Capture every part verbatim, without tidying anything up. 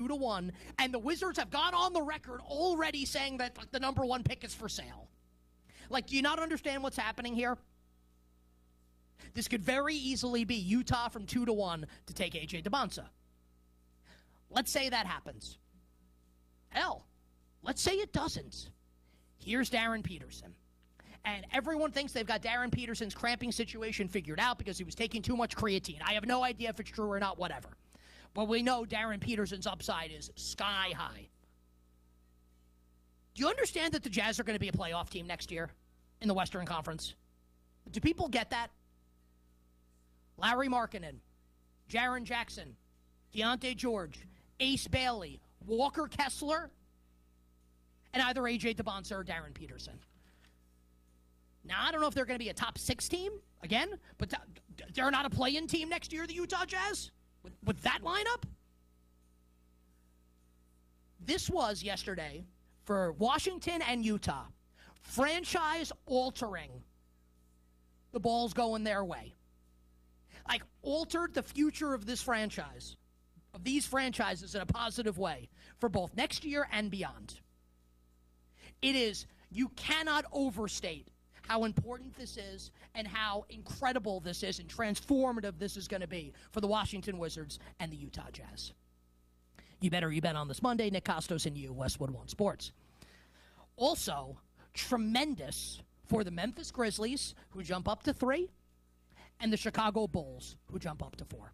to one, and the Wizards have gone on the record already saying that like, the number one pick is for sale. Like, do you not understand what's happening here? This could very easily be Utah from two to one to take A J Dybantsa. Let's say that happens. Hell, let's say it doesn't. Here's Darren Peterson. And everyone thinks they've got Darren Peterson's cramping situation figured out because he was taking too much creatine. I have no idea if it's true or not, whatever. But we know Darren Peterson's upside is sky high. Do you understand that the Jazz are going to be a playoff team next year in the Western Conference? Do people get that? Larry Markkinen, Jaren Jackson, Deontay George, Ace Bailey, Walker Kessler, and either A J Dybantsa or Darren Peterson. Now, I don't know if they're going to be a top six team again, but th- they're not a play-in team next year, the Utah Jazz, with, with that lineup? This was yesterday for Washington and Utah, franchise-altering. The ball's going their way. Like, altered the future of this franchise, of these franchises in a positive way for both next year and beyond. It is, you cannot overstate how important this is and how incredible this is and transformative this is going to be for the Washington Wizards and the Utah Jazz. You better you bet on this Monday. Nick Costos and you, Westwood One Sports. Also, tremendous for the Memphis Grizzlies, who jump up to three, and the Chicago Bulls, who jump up to four.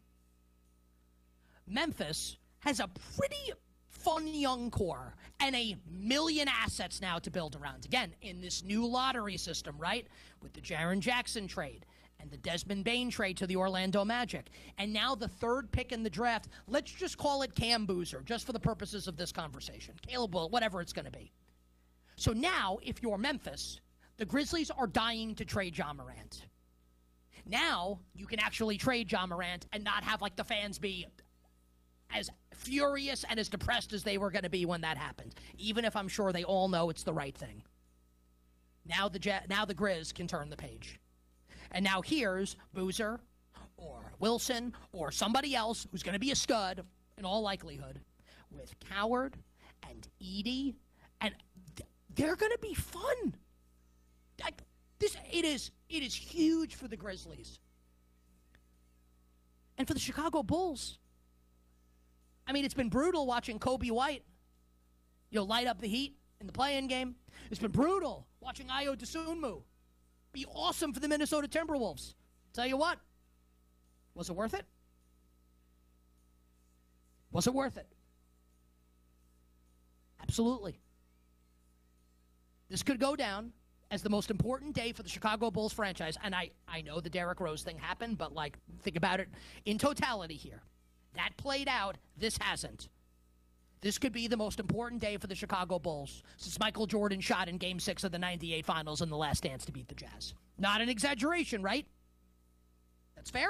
Memphis has a pretty fun young core and a million assets now to build around. Again, in this new lottery system, right? With the Jaren Jackson trade and the Desmond Bane trade to the Orlando Magic. And now the third pick in the draft, let's just call it Cam Boozer, just for the purposes of this conversation. Caleb Will, whatever it's going to be. So now, if you're Memphis, the Grizzlies are dying to trade Ja Morant. Now, you can actually trade Ja Morant and not have, like, the fans be as furious and as depressed as they were going to be when that happened, even if I'm sure they all know it's the right thing. Now the Jet, now the Grizz can turn the page. And now here's Boozer or Wilson or somebody else who's going to be a stud in all likelihood with Coward and Edey, and they're going to be fun. Like, this, it is, it is huge for the Grizzlies. And for the Chicago Bulls, I mean, it's been brutal watching Kobe White, you know, light up the Heat in the play-in game. It's been brutal watching Ayo Dosunmu be awesome for the Minnesota Timberwolves. Tell you what, was it worth it? Was it worth it? Absolutely. This could go down as the most important day for the Chicago Bulls franchise. And I, I know the Derrick Rose thing happened, but, like, think about it in totality here. That played out. This hasn't. This could be the most important day for the Chicago Bulls since Michael Jordan shot in Game six of the ninety-eight Finals in the Last Dance to beat the Jazz. Not an exaggeration, right? That's fair?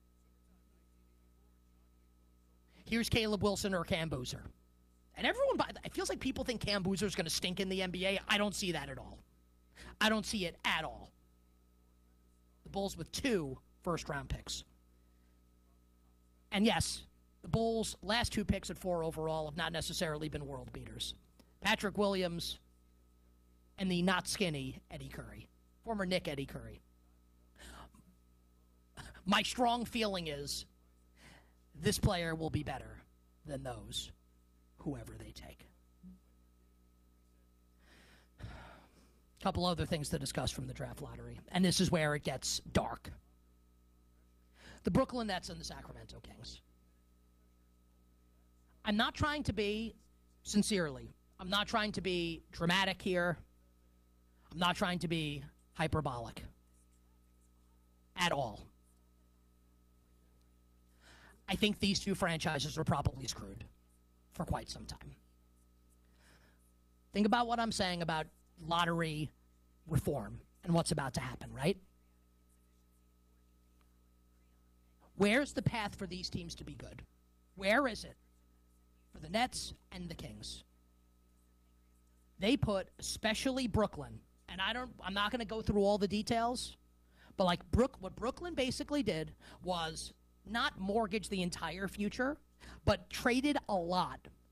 Here's Caleb Wilson or Cam Boozer. And everyone, it feels like people think Cam Boozer is going to stink in the N B A. I don't see that at all. I don't see it at all. The Bulls with two first-round picks. And yes, the Bulls' last two picks at four overall have not necessarily been world beaters. Patrick Williams and the not skinny Eddie Curry, former Nick Eddie Curry. My strong feeling is this player will be better than those, whoever they take. A couple other things to discuss from the draft lottery, and this is where it gets dark. The Brooklyn Nets and the Sacramento Kings. I'm not trying to be, sincerely, I'm not trying to be dramatic here. I'm not trying to be hyperbolic at all. I think these two franchises are probably screwed for quite some time. Think about what I'm saying about lottery reform and what's about to happen, right? Where's the path for these teams to be good? Where is it for the Nets and the Kings? They put, especially Brooklyn, and I don't, I'm not going to go through all the details, but like Brook, what Brooklyn basically did was not mortgage the entire future, but traded a lot